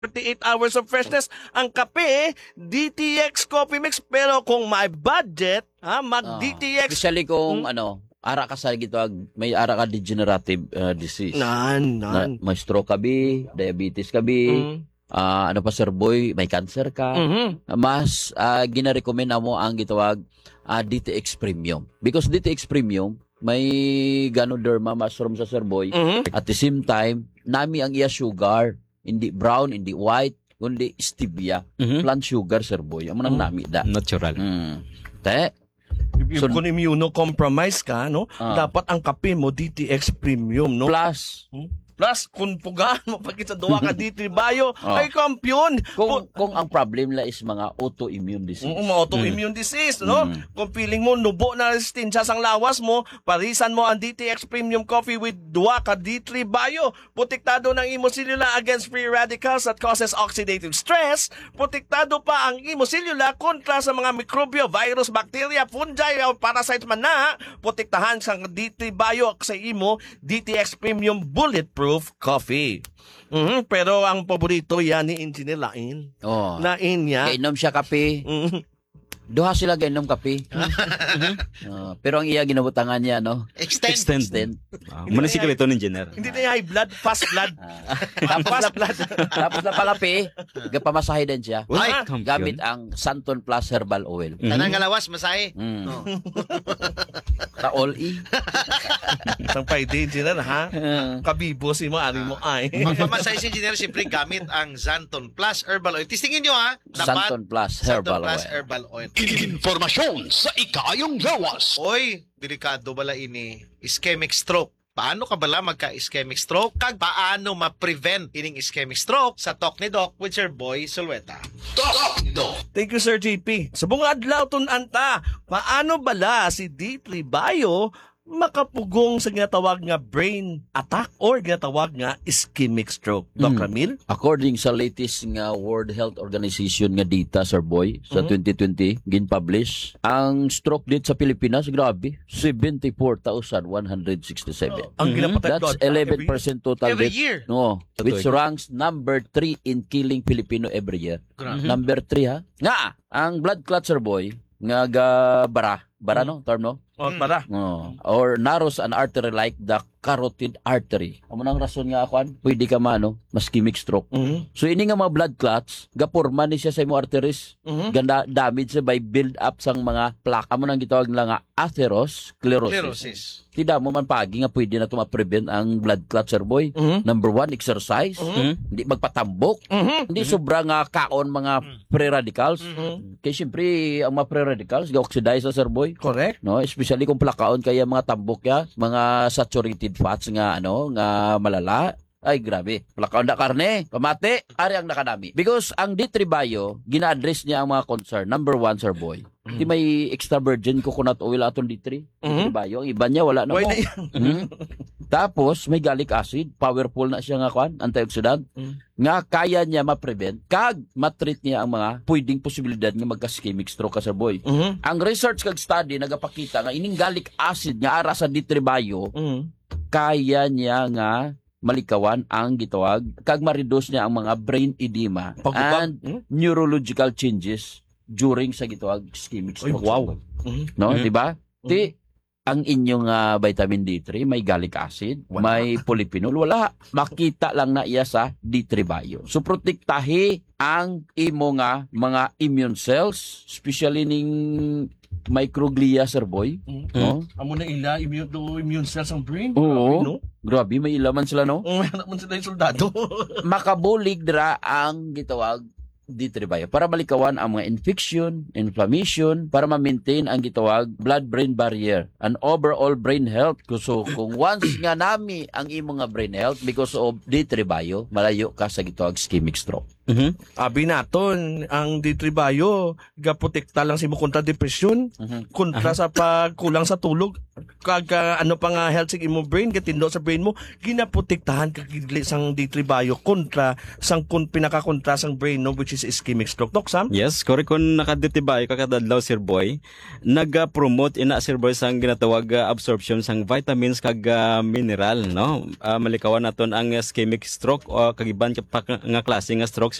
48 hours of freshness. Ang kape, DTX Coffee Mix. Pero kung may budget, mag-DTX. Especially kung ara ka sa gitwag, may ara ka degenerative disease. May stroke ka bi, diabetes ka bi, ano pa Sir Boy, may cancer ka. Mas gina-recommend na mo ang gitwag DTX Premium. Because DTX Premium, may Ganoderma mushroom sa Sir Boy. At the same time, nami ang iya sugar. Hindi brown, hindi white, kundi stevia. Plant sugar, Sir Boy. Ang nang nami da. Natural. Kung immunocompromised ka, no? Dapat ang kape mo, DTX Premium, no? Plus, kung pugaan mo pagkit sa duwa ka D3 Bio, ay kampiyon. Kung ang problem la is mga autoimmune disease. Mga autoimmune disease, no? Kung feeling mo, nubo na resistensya sang lawas mo, parisan mo ang DTX Premium Coffee with duwa ka D3 Bio. Protektado ng imo selula against free radicals that causes oxidative stress. Protektado pa ang imo selula kontra sa mga mikrobyo, virus, bacteria, fungi, o parasites man na. Protektahan sang D3 Bio sa imo DTX Premium Bulletproof Coffee. Pero ang paborito yan ni Engineer Lain. Lain niya. Kainom siya kape. Duha sila gainom kape. Pero ang iya ginabutangan niya, no? Extend. Muna si ito ng Engineer. Hindi na high blood, fast blood. Tapos na palapi, gapamasahe din siya. Gamit ang Santon Plus Herbal Oil. Tanang ngalawas, masahe. Taol-i. Isang pwede, Engineer, ha? Kabibo si mo, ari mo ay. Magpamasahe si Engineer, siyempre gamit ang Santon Plus Herbal Oil. Tistingin nyo, ha? Santon Plus Herbal Oil. Herbal Oil. Informasyon sa ikayong lawas. Oy, delikado bala ini ischemic stroke. Paano ka bala magka-ischemic stroke? Kag paano ma-prevent ining ischemic stroke? Sa Talk ni Doc with Sir Boy Sulweta. Talk ni Doc. Thank you, Sir JP. Sa bunga adlaw anta, paano bala si D3 Bio makapugong sa ginatawag nga brain attack or ginatawag nga ischemic stroke? Doc Ramil? According sa latest nga World Health Organization nga data, Sir Boy, sa 2020, gin-publish, ang stroke date sa Pilipinas, grabe, 74,167. Ang ginapatay That's 11% total Every death. year? No, which ranks number 3 in killing Filipino every year. Number 3, ha? Nga, ang blood clot, Sir Boy, nga bara no? Term, no? Para. Or narrows an artery like the carotid artery. Amo nang rason nga akuan, pwede ka ischemic stroke. So ini nga mga blood clots, gaporma ni siya sa imong arteries. Ganda damage sa by build up sang mga plaque. Amo nang gitawag nila nga atherosclerosis. Tida mo man pagi nga pwede na ito ma-prevent ang blood clot, Sir Boy. Number 1, exercise. Hindi magpatambok. Hindi sobra nga kaon mga free radicals. Kaya siyempre, ang mga free radicals, ga-oxidize sa Sir Boy. Correct. No, especially kung plakaon kaya mga tambok ya, mga saturated fats nga nga malala. Ay, grabe. Plakaon na karne, pamati, ari ang nakadami. Because ang D3 Bio, gina-address niya ang mga concern. Number 1, Sir Boy. Di may extra virgin coconut oil atong D3. D3 Bio. Ang iba niya, wala na mo. Tapos, may gallic acid. Powerful na siya nga antioxidant. Nga kaya niya ma-prevent. Kag matreat niya ang mga pwedeng posibilidad nga magka-ischemic stroke ka, Sir Boy. Ang research kag study nagapakita nga ining gallic acid nga ara sa D3 Bio, kaya niya nga malikawan ang gitawag kag ma-reduce niya ang mga brain edema and neurological changes during sa gitawag ischemic stroke. Wow. No, di ba? Ang inyong vitamin D3 may gallic acid, may polyphenol, wala. Makita lang na iya sa D3 Bio. So protektahi ang imo nga mga immune cells, especially ning microglia, Sir Boy. No? Amo na ila immune cells ang brain. Oo. No? Grabe, may ilaman sila, no? Mayroon naman sila yung soldado. Makabulig dira ang gitawag D3 Bio para malikawan ang mga infection, inflammation, para ma-maintain ang gitawag blood-brain barrier and overall brain health. So kung once nga nami ang imo nga brain health because of D3 Bio, malayo ka sa gitawag ischemic stroke. Abi naton ang D3 Bio gaprotekta lang si mo kontra depresyon, kontra sa pagkulang sa tulog, kag ano pa nga health sa imong brain, gatindo sa brain mo, ginaprotektahan kag gidli sang D3 Bio kontra sang pinakakontra sang brain no, which is ischemic stroke. Dok Sam? Yes, kore kung nakadetibay kakadadlaw Sir Boy, nag-promote ina Sir Boy sang ginatawag absorption sang vitamins kag mineral, no? Malikawan naton ang ischemic stroke o kagiban ka pa nga klase nga stroke